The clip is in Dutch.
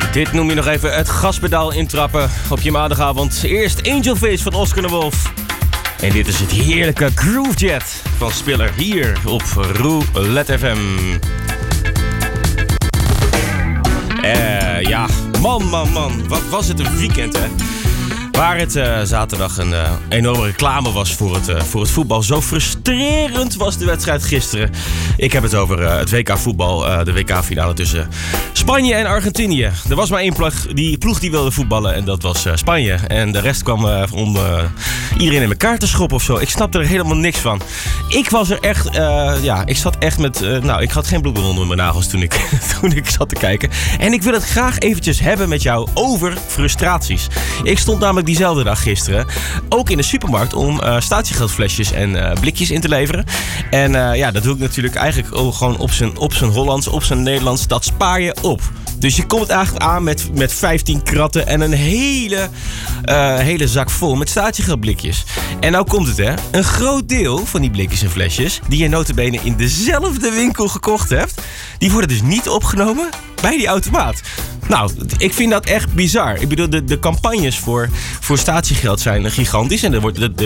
Dit noem je nog even het gaspedaal intrappen op je maandagavond. Eerst Angel Face van Oscar de Wolf. En dit is het heerlijke Groove Jet van Spiller hier op Roulette FM. Ja, man. Wat was het een weekend, hè? Waar het zaterdag een enorme reclame was voor het voetbal. Zo frustrerend was de wedstrijd gisteren. Ik heb het over het WK voetbal, de WK-finale tussen Spanje en Argentinië. Er was maar één ploeg die wilde voetballen en dat was Spanje. En de rest kwam om iedereen in elkaar te schoppen of zo. Ik snapte er helemaal niks van. Ik was er echt, ik zat echt met, ik had geen bloedbron onder mijn nagels toen ik zat te kijken. En ik wil het graag eventjes hebben met jou over frustraties. Ik stond namelijk diezelfde dag gisteren ook in de supermarkt om statiegeldflesjes en blikjes in te leveren. En dat doe ik natuurlijk eigenlijk gewoon op zijn Hollands, op zijn Nederlands. Dat spaar je op. Dus je komt eigenlijk aan met 15 kratten en een hele zak vol met statiegeldblikjes. En nou komt het, hè. Een groot deel van die blikjes en flesjes die je nota bene in dezelfde winkel gekocht hebt, die worden dus niet opgenomen bij die automaat. Nou, ik vind dat echt bizar. Ik bedoel, de campagnes voor statiegeld zijn gigantisch. En